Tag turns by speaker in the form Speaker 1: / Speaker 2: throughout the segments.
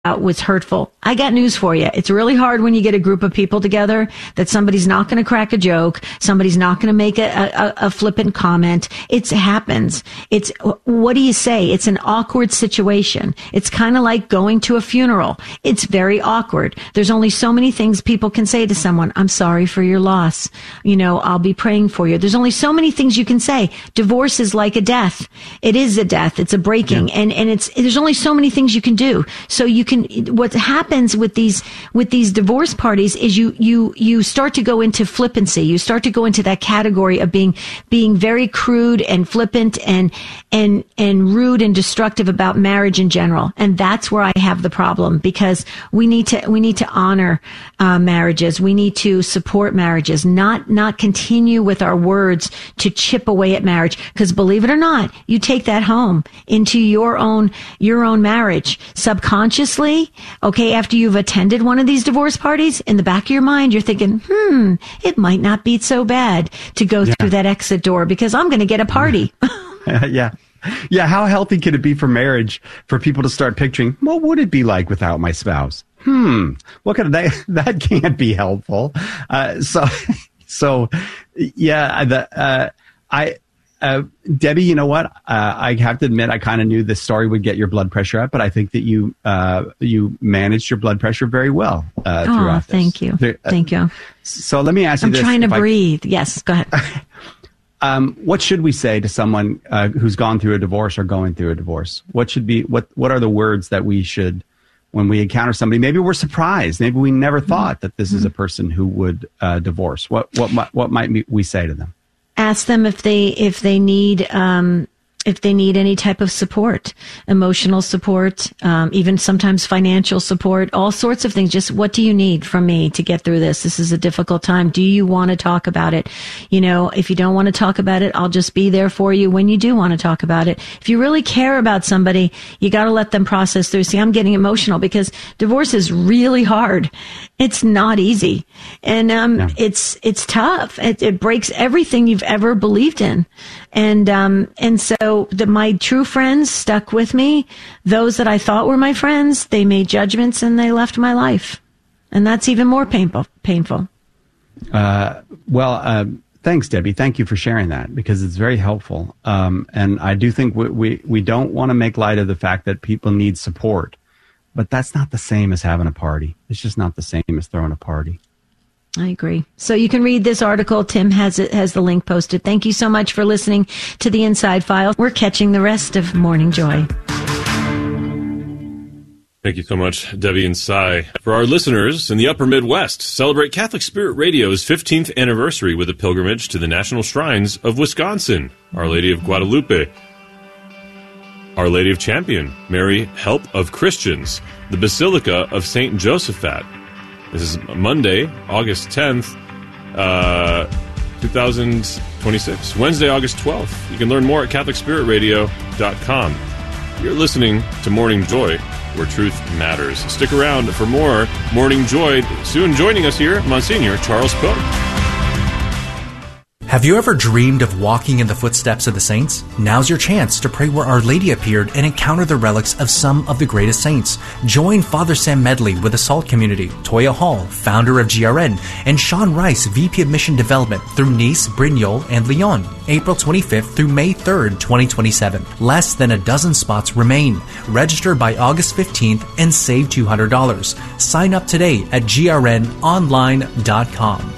Speaker 1: was hurtful. I got news for you. It's really hard when you get a group of people together that somebody's not going to crack a joke. Somebody's not going to make a flippant comment. It happens. It's, what do you say? It's an awkward situation. It's kind of like going to a funeral. It's very awkward. There's only so many things people can say to someone. I'm sorry for your loss. I'll be praying for you. There's only so many things you can say. Divorce is like a death. It is a death. It's a breaking. Yeah. And there's only so many things you can do. So what happens with these divorce parties is you start to go into flippancy. You start to go into that category of being very crude and flippant and rude and destructive about marriage in general. And that's where I have the problem, because we need to honor marriages. We need to support marriages, not continue with our words to chip away at marriage. Because believe it or not, you take that home into your own marriage subconsciously. Okay, after you've attended one of these divorce parties, in the back of your mind, you're thinking, it might not be so bad to go through that exit door because I'm going to get a party.
Speaker 2: Yeah. How healthy could it be for marriage for people to start picturing, what would it be like without my spouse? What could that can't be helpful. Debbie, you know what? I have to admit, I kind of knew this story would get your blood pressure up, but I think that you managed your blood pressure very well throughout this.
Speaker 1: Thank you. Thank you.
Speaker 2: So let me ask you this.
Speaker 1: I'm trying to breathe. Yes, go ahead.
Speaker 2: What should we say to someone who's gone through a divorce or going through a divorce? What are the words that we should, when we encounter somebody, maybe we're surprised, maybe we never thought that this is a person who would divorce. What might we say to them?
Speaker 1: Ask them if they need any type of support, emotional support, even sometimes financial support, all sorts of things. Just what do you need from me to get through this? This is a difficult time. Do you want to talk about it? If you don't want to talk about it, I'll just be there for you when you do want to talk about it. If you really care about somebody, you got to let them process through. See, I'm getting emotional because divorce is really hard. It's not easy. And it's tough. It breaks everything you've ever believed in. And so my true friends stuck with me. Those that I thought were my friends, they made judgments and they left my life. And that's even more painful.
Speaker 2: Thanks, Debbie. Thank you for sharing that, because it's very helpful. And I do think we don't want to make light of the fact that people need support, but that's not the same as having a party. It's just not the same as throwing a party.
Speaker 1: I agree. So you can read this article. Tim has the link posted. Thank you so much for listening to the Inside File. We're catching the rest of Morning Joy.
Speaker 3: Thank you so much, Debbie and Cy. For our listeners in the upper Midwest, celebrate Catholic Spirit Radio's 15th anniversary with a pilgrimage to the national shrines of Wisconsin, Our Lady of Guadalupe, Our Lady of Champion, Mary Help of Christians, the Basilica of St. Josaphat. This is Monday, August 10th, 2026. Wednesday, August 12th. You can learn more at CatholicSpiritRadio.com. You're listening to Morning Joy, where truth matters. Stick around for more Morning Joy. Soon joining us here, Monsignor Charles Pope.
Speaker 4: Have you ever dreamed of walking in the footsteps of the saints? Now's your chance to pray where Our Lady appeared and encounter the relics of some of the greatest saints. Join Father Sam Medley with the SALT community, Toya Hall, founder of GRN, and Sean Rice, VP of Mission Development, through Nice, Brignoles, and Lyon, April 25th through May 3rd, 2027. Less than a dozen spots remain. Register by August 15th and save $200. Sign up today at grnonline.com.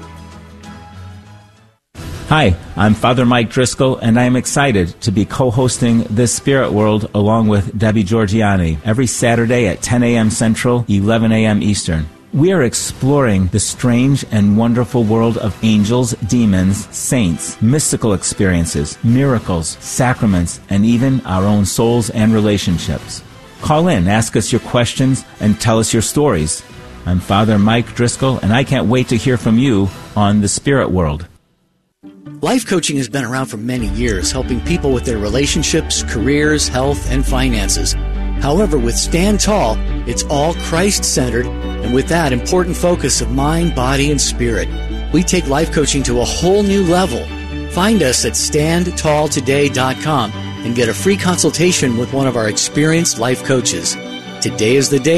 Speaker 5: Hi, I'm Father Mike Driscoll, and I am excited to be co-hosting This Spirit World along with Debbie Georgianni every Saturday at 10 a.m. Central, 11 a.m. Eastern. We are exploring the strange and wonderful world of angels, demons, saints, mystical experiences, miracles, sacraments, and even our own souls and relationships. Call in, ask us your questions, and tell us your stories. I'm Father Mike Driscoll, and I can't wait to hear from you on The Spirit World.
Speaker 6: Life coaching has been around for many years, helping people with their relationships, careers, health, and finances. However, with Stand Tall, it's all Christ-centered, and with that important focus of mind, body, and spirit. We take life coaching to a whole new level. Find us at StandTallToday.com and get a free consultation with one of our experienced life coaches. Today is the day